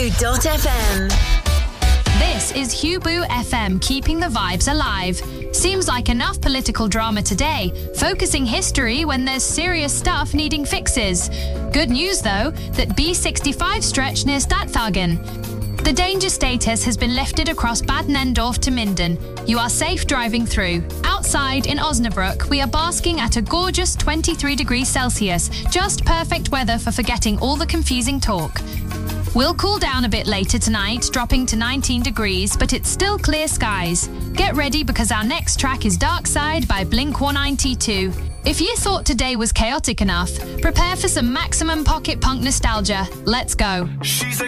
Hubu.fm. This is Hubu FM, keeping the vibes alive. Seems like enough political drama today, focusing history when there's serious stuff needing fixes. Good news, though, that B65 stretch near Stadthagen. The danger status has been lifted across Bad Nendorf to Minden. You are safe driving through. Outside in Osnabrück, we are basking at a gorgeous 23 degrees Celsius, just perfect weather for forgetting all the confusing talk. We'll cool down a bit later tonight, dropping to 19 degrees, but it's still clear skies. Get ready because our next track is Dark Side by Blink-182. If you thought today was chaotic enough, prepare for some maximum pocket punk nostalgia. Let's go.